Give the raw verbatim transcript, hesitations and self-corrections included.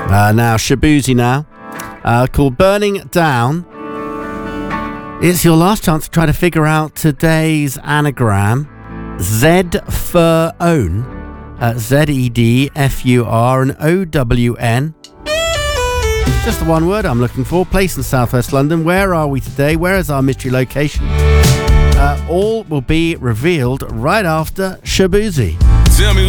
Uh, now, Shaboozey now, uh, called Burning Down. It's your last chance to try to figure out today's anagram. Z for own, uh, Z E D F U R and O W N. Just the one word I'm looking for. Place in southwest London. Where are we today? Where is our mystery location? Uh, all will be revealed right after Shaboozey. Tell me